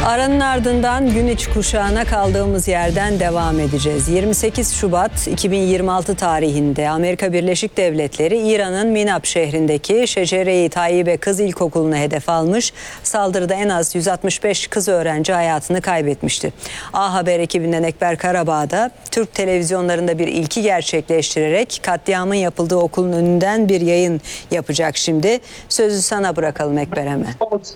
Aranın ardından gün iç kuşağına kaldığımız yerden devam edeceğiz. 28 Şubat 2026 tarihinde Amerika Birleşik Devletleri İran'ın Minab şehrindeki Şecere-i Tayyibe Kız İlkokulu'na hedef almış. Saldırıda en az 165 kız öğrenci hayatını kaybetmişti. A Haber ekibinden Ekber Karabağ da Türk televizyonlarında bir ilki gerçekleştirerek katliamın yapıldığı okulun önünden bir yayın yapacak şimdi. Sözü sana bırakalım Ekber hemen.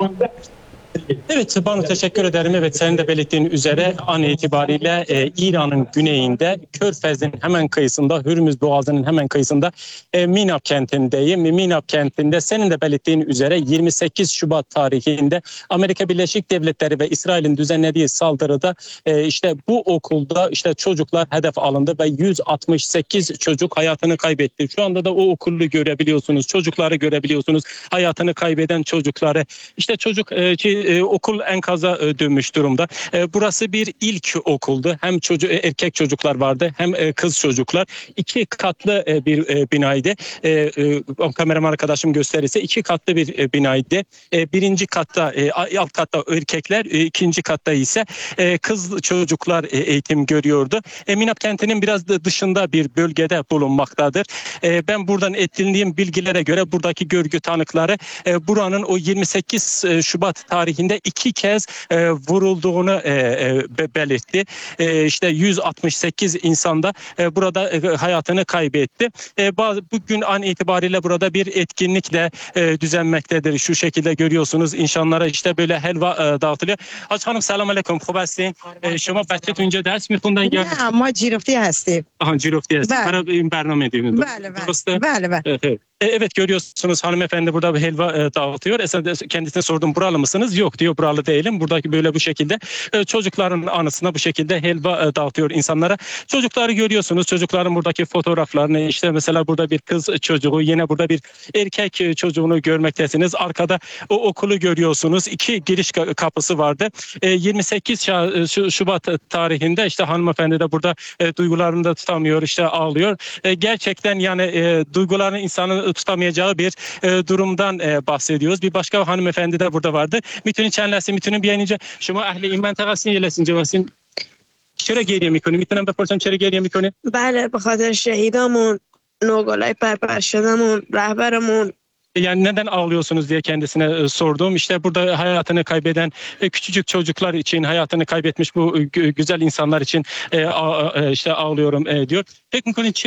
Evet Banu, teşekkür ederim. Evet, senin de belirttiğin üzere an itibariyle İran'ın güneyinde Körfez'in hemen kıyısında, Hürmüz Boğazı'nın hemen kıyısında Minab kentindeyim. Minab kentinde senin de belirttiğin üzere 28 Şubat tarihinde Amerika Birleşik Devletleri ve İsrail'in düzenlediği saldırıda işte bu okulda işte çocuklar hedef alındı ve 168 çocuk hayatını kaybetti. Şu anda da o okulu görebiliyorsunuz, çocukları görebiliyorsunuz, hayatını kaybeden çocukları. İşte okul enkaza dönmüş durumda. Burası bir ilk okuldu. Hem erkek çocuklar vardı hem kız çocuklar. 2 katlı bir binaydı. Kameraman arkadaşım gösterirse 2 katlı bir binaydı. Birinci katta, alt katta erkekler, ikinci katta ise kız çocuklar eğitim görüyordu. Minab kentinin biraz dışında bir bölgede bulunmaktadır. Ben buradan edindiğim bilgilere göre buradaki görgü tanıkları buranın o 28 Şubat tarihinde 2 kez vurulduğunu belirtti. İşte 168 insan da burada hayatını kaybetti. Bugün an itibariyle burada bir etkinlikle düzenmektedir. Şu şekilde görüyorsunuz, insanlara işte böyle helva dağıtılıyor. Hacı Hanım, selam aleyküm. خوب هستین؟ شما بچه تو اینجا درس میخوندن یا نه ما جیرفتی هستیم. آها، جیرفتی هست. بله. برای این برنامه دیدیم. بله بله. Evet. Evet, görüyorsunuz hanımefendi burada bir helva dağıtıyor. Kendisine sordum, buralı mısınız? Yok diyor, buralı değilim. Buradaki böyle bu şekilde çocukların anısına bu şekilde helva dağıtıyor insanlara. Çocukları görüyorsunuz. Çocukların buradaki fotoğraflarını, işte mesela burada bir kız çocuğu, yine burada bir erkek çocuğunu görmektesiniz. Arkada o okulu görüyorsunuz. 2 giriş kapısı vardı. 28 Şubat tarihinde işte hanımefendi de burada duygularını da tutamıyor, işte ağlıyor. Gerçekten yani duygularını insanın tutamayacağı bir durumdan bahsediyoruz. Bir başka hanımefendi de burada vardı. میتونید چند لحظه میتونید بیاین اینجا شما اهل این منطقه هستین یه لحظه اینجا واسین چرا گریه میکنی میتونم بپرسم چرا گریه میکنی بله به خاطر شهیدامون نوگلای پرپر شدمون رهبرمون. Yani neden ağlıyorsunuz diye kendisine sordum. İşte burada hayatını kaybeden küçücük çocuklar için, hayatını kaybetmiş bu güzel insanlar için işte ağlıyorum diyor. Peki